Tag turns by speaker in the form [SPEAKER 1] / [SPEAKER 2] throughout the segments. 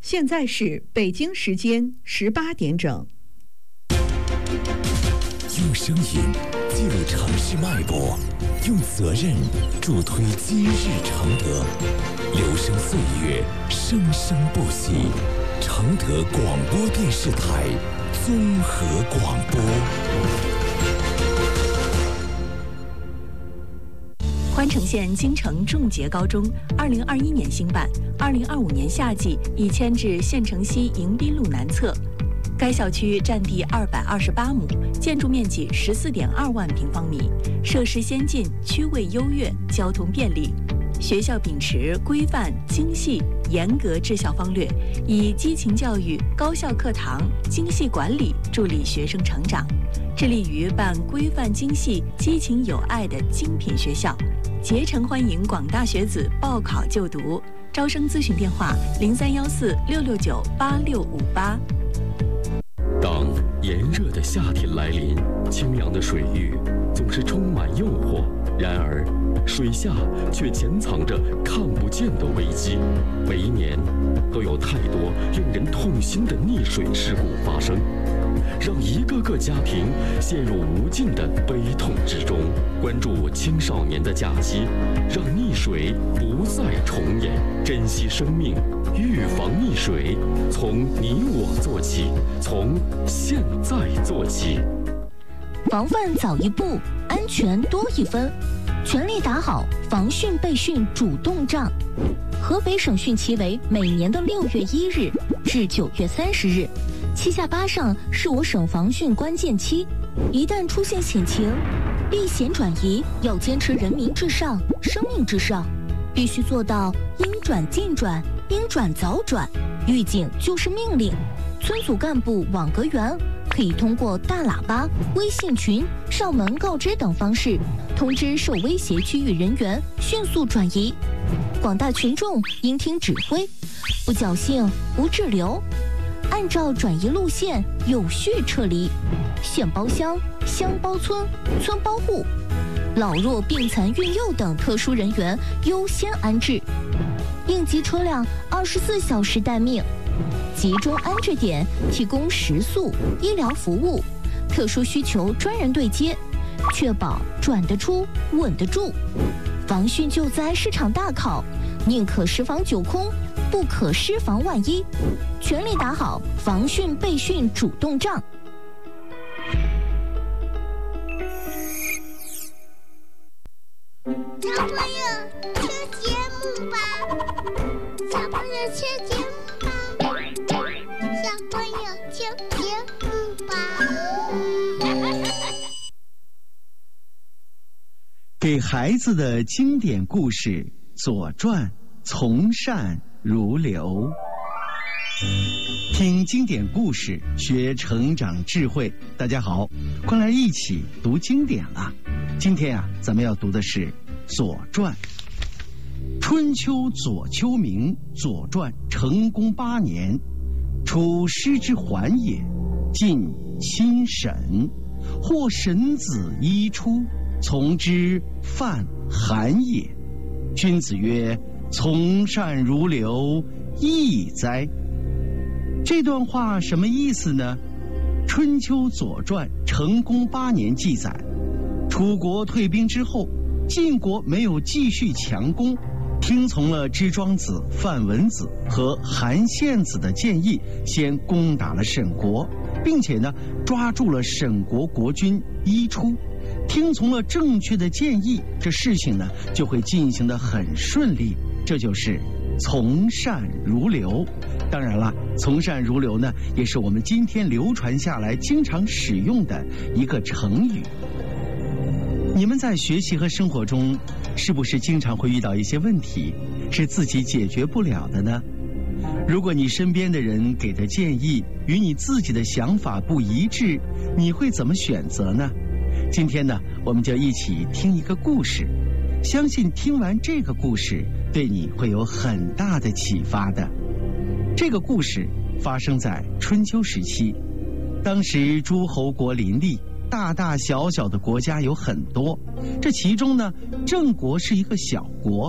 [SPEAKER 1] 现在是北京时间18点整。
[SPEAKER 2] 用声音记录城市脉搏，用责任助推今日承德。留声岁月，生生不息。承德广播电视台综合广播。
[SPEAKER 3] 宽城县京城重捷高中2021年兴办，2025年夏季已迁至县城西迎宾路南侧。该校区占地228亩，建筑面积14.2万平方米，设施先进，区位优越，交通便利。学校秉持规范、精细、严格治校方略，以激情教育、高效课堂、精细管理助力学生成长，致力于办规范精细、激情有爱的精品学校，竭诚欢迎广大学子报考就读。招生咨询电话：0314669868。
[SPEAKER 4] 当炎热的夏天来临，清凉的水域总是充满诱惑，然而水下却潜藏着看不见的危机。每一年都有太多令人痛心的溺水事故发生，让一个个家庭陷入无尽的悲痛之中。关注青少年的假期，让溺水不再重演，珍惜生命，预防溺水，从你我做起，从现在做起。
[SPEAKER 5] 防范早一步，安全多一分，全力打好防汛备汛主动仗。河北省汛期为每年的6月1日至9月30日，7下8上是我省防汛关键期。一旦出现险情，避险转移要坚持人民至上、生命至上，必须做到应转尽转、应转早转。预警就是命令，村组干部、网格员可以通过大喇叭、微信群、上门告知等方式，通知受威胁区域人员迅速转移。广大群众应听指挥，不侥幸，不滞留，按照转移路线有序撤离。县包乡，乡包村，村包户，老弱病残孕幼等特殊人员优先安置。应急车辆24小时待命，集中安置点提供食宿、医疗服务，特殊需求专人对接，确保转得出、稳得住。防汛救灾是场大考，宁可十防9空，不可失防万一，全力打好防汛备汛主动仗。
[SPEAKER 6] 小朋友听节目吧，小朋友听节目吧，小朋友听节目吧。
[SPEAKER 7] 给孩子的经典故事《左传》，从善如流。听经典故事，学成长智慧。大家好，快来一起读经典了。今天咱们要读的是《左传》。春秋左丘明，《左传》成公8年，出师之环也，晋亲审，或神子衣出，从之犯韩也。君子曰：从善如流，义哉！这段话什么意思呢？春秋左传成公8年记载，楚国退兵之后，晋国没有继续强攻，听从了支庄子、范文子和韩献子的建议，先攻打了沈国，并且抓住了沈国国君伊出。听从了正确的建议，这事情就会进行得很顺利，这就是从善如流。当然了，从善如流也是我们今天流传下来经常使用的一个成语。你们在学习和生活中，是不是经常会遇到一些问题，是自己解决不了的呢？如果你身边的人给的建议与你自己的想法不一致，你会怎么选择呢？今天我们就一起听一个故事，相信听完这个故事，对你会有很大的启发的。这个故事发生在春秋时期，当时诸侯国林立，大大小小的国家有很多，这其中郑国是一个小国。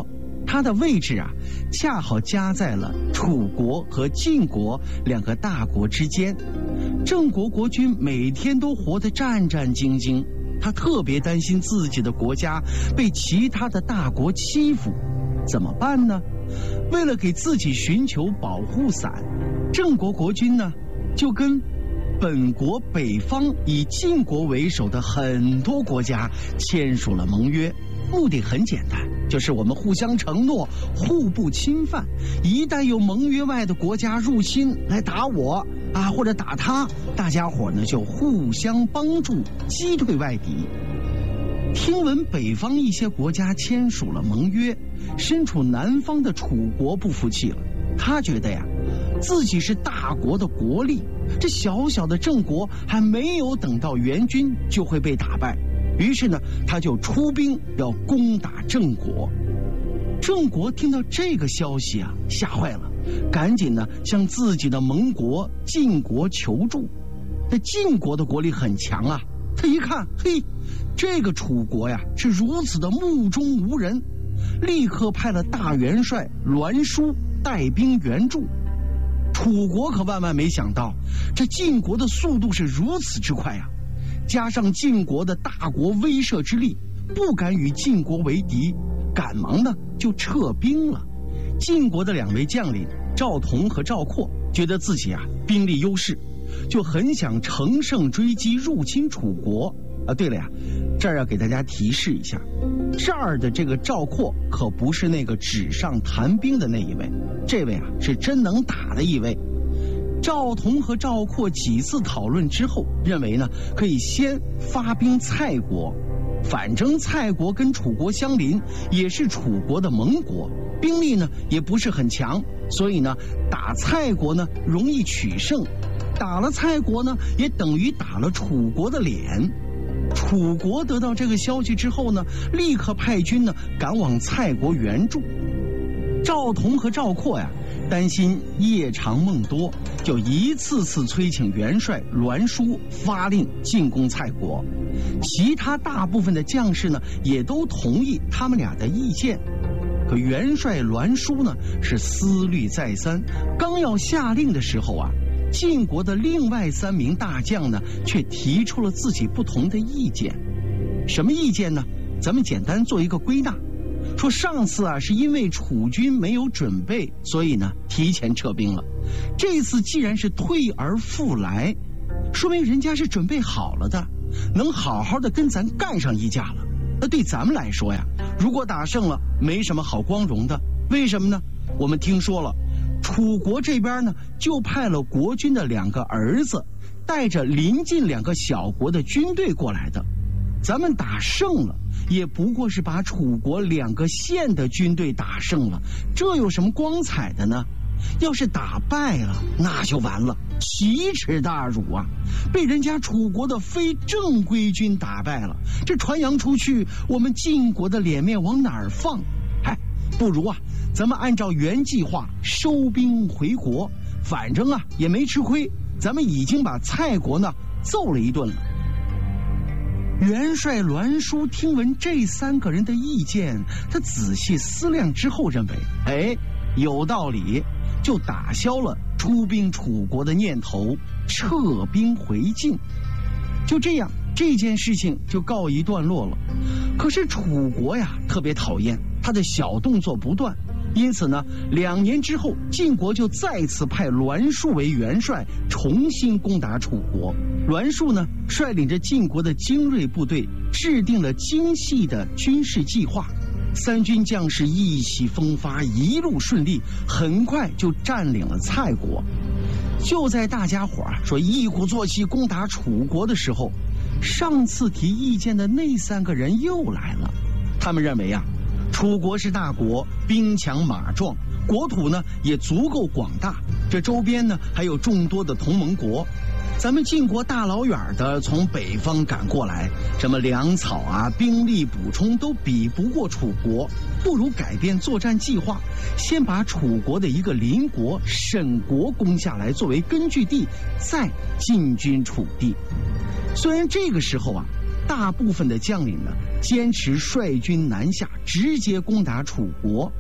[SPEAKER 7] 它的位置啊，恰好夹在了楚国和晋国两个大国之间。郑国国君每天都活得战战兢兢，他特别担心自己的国家被其他的大国欺负，怎么办呢？为了给自己寻求保护伞，郑国国君呢就跟本国北方以晋国为首的很多国家签署了盟约，目的很简单，就是我们互相承诺，互不侵犯。一旦有盟约外的国家入侵来打我啊，或者打他，大家伙呢就互相帮助，击退外敌。听闻北方一些国家签署了盟约，身处南方的楚国不服气了，他觉得呀，自己是大国的国力，这小小的郑国还没有等到援军就会被打败，于是呢，他就出兵要攻打郑国。郑国听到这个消息啊，吓坏了，赶紧呢向自己的盟国晋国求助。这晋国的国力很强啊，他一看，嘿，这个楚国呀是如此的目中无人，立刻派了大元帅栾书带兵援助。楚国可万万没想到，这晋国的速度是如此之快啊！加上晋国的大国威慑之力，不敢与晋国为敌，赶忙呢就撤兵了。晋国的两位将领赵同和赵括觉得自己啊兵力优势，就很想乘胜追击入侵楚国啊。对了呀，这儿要给大家提示一下，这儿的这个赵括可不是那个纸上谈兵的那一位，这位啊是真能打的一位。赵同和赵括几次讨论之后，认为呢可以先发兵蔡国，反正蔡国跟楚国相邻，也是楚国的盟国，兵力呢也不是很强，所以呢打蔡国呢容易取胜，打了蔡国呢也等于打了楚国的脸。楚国得到这个消息之后呢，立刻派军呢赶往蔡国援助。赵同和赵括呀，担心夜长梦多，就一次次催请元帅栾书发令进攻蔡国。其他大部分的将士呢，也都同意他们俩的意见。可元帅栾书呢，是思虑再三，刚要下令的时候啊，晋国的另外3名大将呢，却提出了自己不同的意见。什么意见呢？咱们简单做一个归纳。说上次啊是因为楚军没有准备，所以呢提前撤兵了。这次既然是退而复来，说明人家是准备好了的，能好好的跟咱干上一架了。那对咱们来说呀，如果打胜了，没什么好光荣的。为什么呢？我们听说了，楚国这边呢就派了国君的2个儿子，带着邻近2个小国的军队过来的。咱们打胜了，也不过是把楚国2个县的军队打胜了，这有什么光彩的呢？要是打败了，那就完了，奇耻大辱啊！被人家楚国的非正规军打败了，这传扬出去，我们晋国的脸面往哪儿放？不如啊，咱们按照原计划收兵回国，反正啊也没吃亏，咱们已经把蔡国呢揍了一顿了。元帅栾书听闻这3个人的意见，他仔细思量之后认为，有道理，就打消了出兵楚国的念头，撤兵回晋。就这样，这件事情就告一段落了。可是楚国呀特别讨厌他的小动作不断，因此呢2年之后，晋国就再次派栾书为元帅，重新攻打楚国。栾书呢率领着晋国的精锐部队，制定了精细的军事计划。3军将士意气风发，一路顺利，很快就占领了蔡国。就在大家伙说一鼓作气攻打楚国的时候，上次提意见的那3个人又来了。他们认为啊，楚国是大国，兵强马壮，国土呢也足够广大，这周边呢还有众多的同盟国。咱们晋国大老远的从北方赶过来，什么粮草啊、兵力补充都比不过楚国，不如改变作战计划，先把楚国的一个邻国沈国攻下来作为根据地，再进军楚地。虽然这个时候啊，大部分的将领呢坚持率军南下，直接攻打楚国，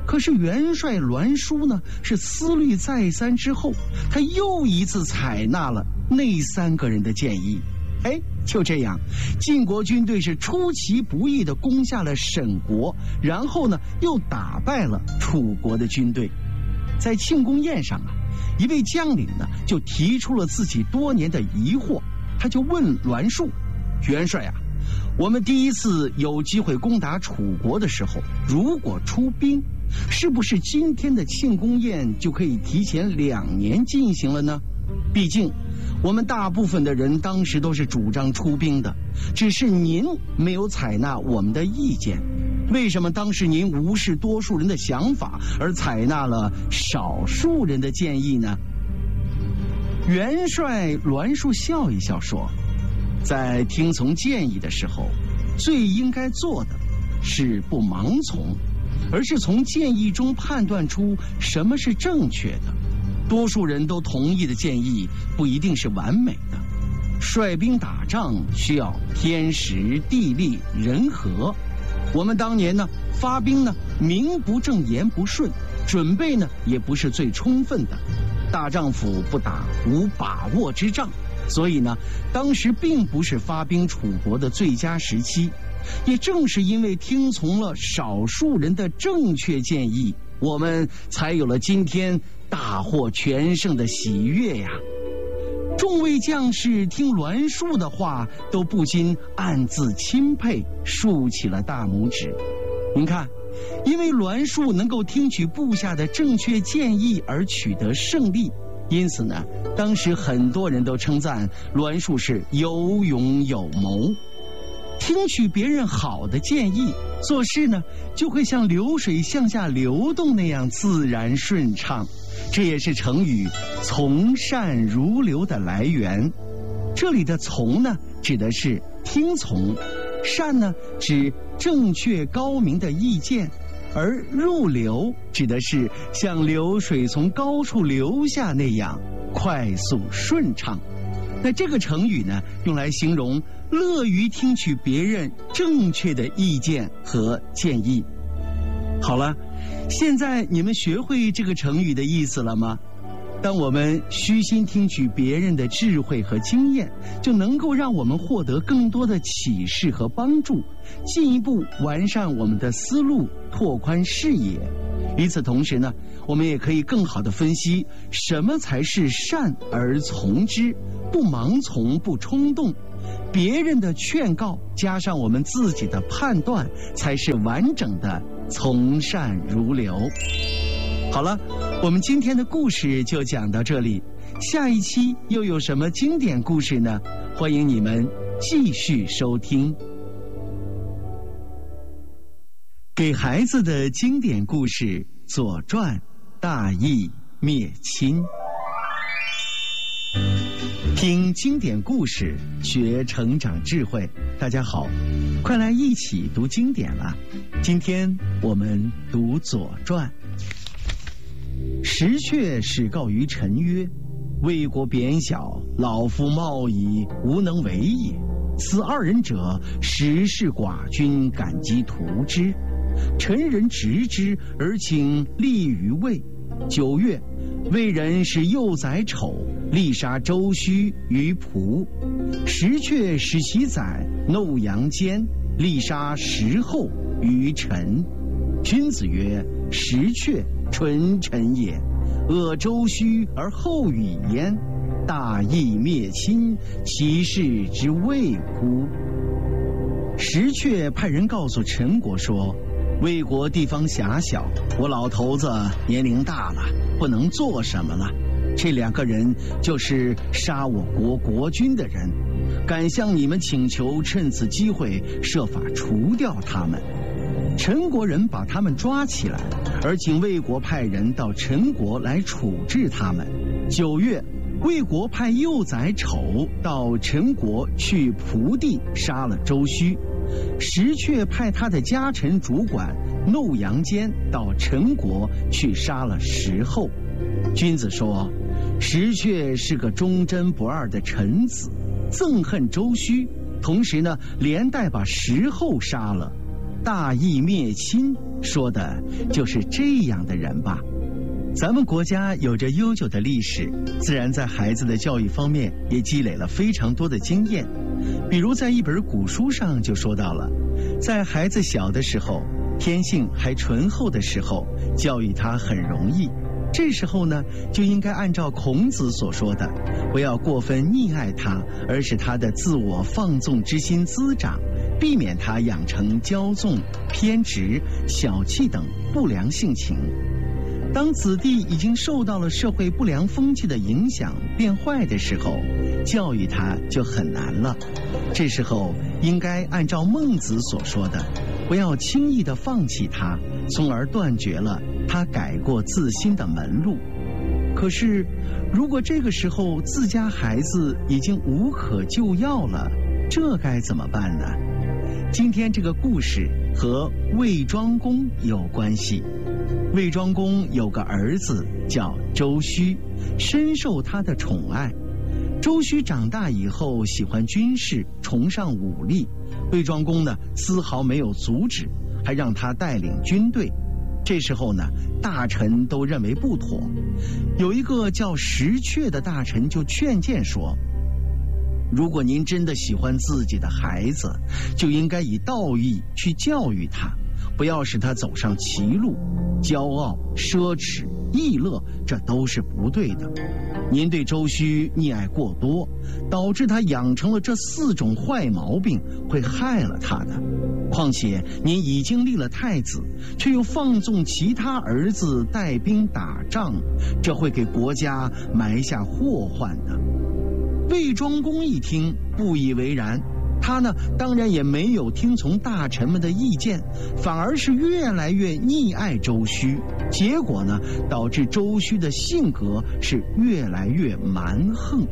[SPEAKER 7] 可是元帅栾书呢，是思虑再三之后，他又一次采纳了那3个人的建议。就这样，晋国军队是出其不意地攻下了沈国，然后呢，又打败了楚国的军队。在庆功宴上啊，一位将领呢就提出了自己多年的疑惑，他就问栾书：“元帅啊，我们第一次有机会攻打楚国的时候，如果出兵，是不是今天的庆功宴就可以提前2年进行了呢？毕竟我们大部分的人当时都是主张出兵的，只是您没有采纳我们的意见。为什么当时您无视多数人的想法，而采纳了少数人的建议呢？”元帅栾书笑一笑说：“在听从建议的时候，最应该做的是不盲从，而是从建议中判断出什么是正确的。多数人都同意的建议不一定是完美的。率兵打仗需要天时地利人和。我们当年呢，发兵呢，名不正言不顺，准备呢也不是最充分的。大丈夫不打无把握之仗，所以呢，当时并不是发兵楚国的最佳时期。也正是因为听从了少数人的正确建议，我们才有了今天大获全胜的喜悦呀。”众位将士听栾书的话，都不禁暗自钦佩，竖起了大拇指。您看，因为栾书能够听取部下的正确建议而取得胜利，因此呢，当时很多人都称赞栾书是有勇有谋。听取别人好的建议，做事呢就会像流水向下流动那样自然顺畅。这也是成语从善如流的来源。这里的从呢，指的是听从；善呢，指正确高明的意见；而入流指的是像流水从高处流下那样快速顺畅。那这个成语呢，用来形容乐于听取别人正确的意见和建议。好了，现在你们学会这个成语的意思了吗？当我们虚心听取别人的智慧和经验，就能够让我们获得更多的启示和帮助，进一步完善我们的思路，拓宽视野。与此同时呢，我们也可以更好地分析什么才是善而从之，不盲从不冲动。别人的劝告加上我们自己的判断，才是完整的从善如流。好了，我们今天的故事就讲到这里，下一期又有什么经典故事呢？欢迎你们继续收听。给孩子的经典故事《左传》大义灭亲。听经典故事，学成长智慧。大家好，快来一起读经典了。今天我们读《左传》。石阙始告于臣曰：“魏国贬小，老夫冒矣，无能为也。此2人者，实是寡君感激图之。臣人执之，而请立于魏。9月，魏人使幼宰丑，力杀周须于蒲。石阙使其宰蓑阳间，力杀石后于陈。君子曰：石阙纯臣也，恶周须而后与焉，大义灭亲，其事之谓乎？”石阙派人告诉陈国说：“魏国地方狭小，我老头子年龄大了，不能做什么了。这2个人就是杀我国国君的人，敢向你们请求，趁此机会设法除掉他们。”陈国人把他们抓起来，而请魏国派人到陈国来处置他们。9月，魏国派幼宰丑到陈国去蒲地杀了周须。石阙派他的家臣主管蓑阳间到陈国去杀了石后。君子说：“石阙是个忠贞不二的臣子，憎恨周须，同时呢，连带把石后杀了。 大义灭亲，说的就是这样的人吧。咱们国家有着悠久的历史，自然在孩子的教育方面也积累了非常多的经验。比如在一本古书上就说到了，在孩子小的时候，天性还醇厚的时候，教育他很容易。这时候呢，就应该按照孔子所说的，不要过分溺爱他，而使他的自我放纵之心滋长，避免他养成骄纵、偏执、小气等不良性情。当子弟已经受到了社会不良风气的影响变坏的时候，教育他就很难了。这时候应该按照孟子所说的，不要轻易地放弃他，从而断绝了他改过自新的门路。可是如果这个时候自家孩子已经无可救药了，这该怎么办呢？今天这个故事和魏庄公有关系。魏庄公有个儿子叫周须，深受他的宠爱。周须长大以后喜欢军事，崇尚武力，魏庄公呢丝毫没有阻止，还让他带领军队。这时候呢，大臣都认为不妥，有一个叫石阙的大臣就劝谏说，如果您真的喜欢自己的孩子，就应该以道义去教育他，不要使他走上歧路，骄傲、奢侈、逸乐，这都是不对的。您对周须溺爱过多，导致他养成了这4种坏毛病，会害了他的。况且您已经立了太子，却又放纵其他儿子带兵打仗，这会给国家埋下祸患的。魏庄公一听不以为然，他呢当然也没有听从大臣们的意见，反而是越来越溺爱周须，结果呢导致周须的性格是越来越蛮横。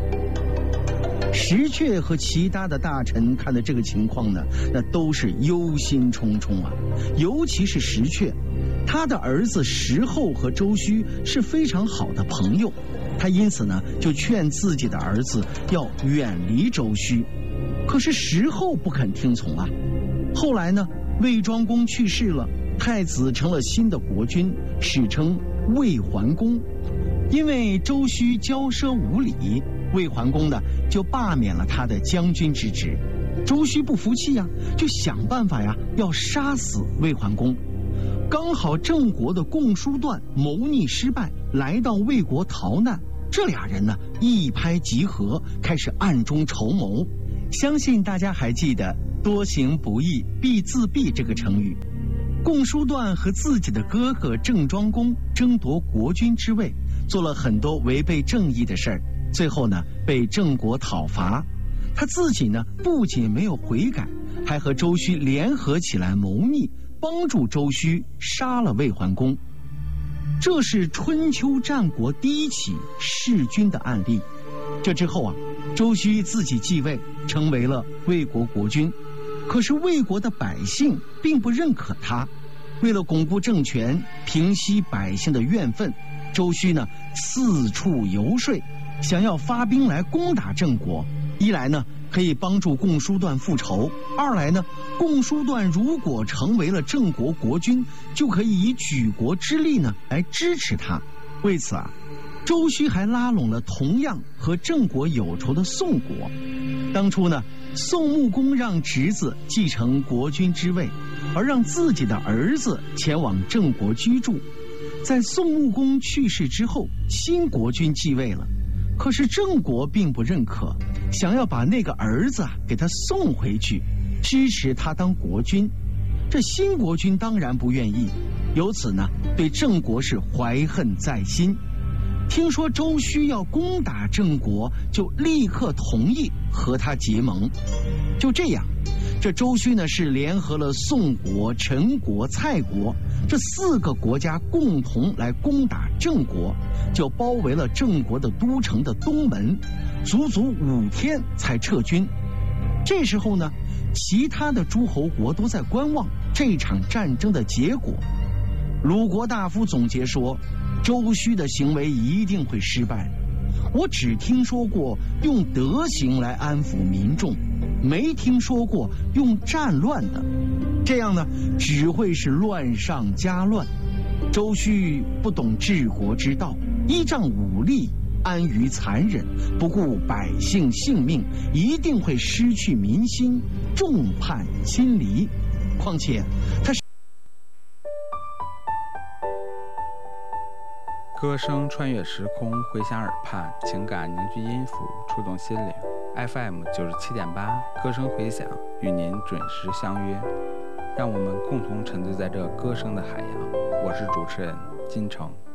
[SPEAKER 7] 石阙和其他的大臣看到这个情况呢，那都是忧心忡忡啊。尤其是石阙，他的儿子石厚和周须是非常好的朋友，他因此呢就劝自己的儿子要远离周须。可是石厚不肯听从啊。后来呢，魏庄公去世了，太子成了新的国君，史称魏桓公。因为周须骄奢无礼，魏桓公呢就罢免了他的将军之职。周须不服气呀，就想办法呀要杀死魏桓公。刚好郑国的共叔段谋逆失败，来到魏国逃难，这俩人呢一拍即合，开始暗中筹谋。相信大家还记得多行不义必自毙这个成语。共叔段和自己的哥哥郑庄公争夺国君之位，做了很多违背正义的事儿，最后呢被郑国讨伐。他自己呢不仅没有悔改，还和周须联合起来谋逆，帮助周须杀了魏桓公。这是春秋战国第一起弑君的案例。这之后啊，周须自己继位，成为了魏国国君。可是魏国的百姓并不认可他，为了巩固政权，平息百姓的怨愤，周须呢四处游说，想要发兵来攻打郑国。一来呢可以帮助共叔段复仇，二来呢共叔段如果成为了郑国国君，就可以以举国之力呢来支持他。为此啊，周须还拉拢了同样和郑国有仇的宋国。当初呢，宋穆公让侄子继承国君之位，而让自己的儿子前往郑国居住。在宋穆公去世之后，新国君继位了，可是郑国并不认可，想要把那个儿子给他送回去，支持他当国君。这新国君当然不愿意，由此呢对郑国是怀恨在心。听说周须要攻打郑国，就立刻同意和他结盟。就这样，这周须呢是联合了宋国、陈国、蔡国这4个国家共同来攻打郑国，就包围了郑国的都城的东门，足足5天才撤军。这时候呢，其他的诸侯国都在观望这场战争的结果。鲁国大夫总结说，周须的行为一定会失败。我只听说过用德行来安抚民众，没听说过用战乱的。 这样呢，只会是乱上加乱。周须不懂治国之道，依仗武力，安于残忍，不顾百姓性命，一定会失去民心，众叛亲离。况且他
[SPEAKER 8] 歌声穿越时空，回响耳畔，情感凝聚音符，触动心灵。FM 97.8，歌声回响，与您准时相约。让我们共同沉醉在这歌声的海洋。我是主持人金城。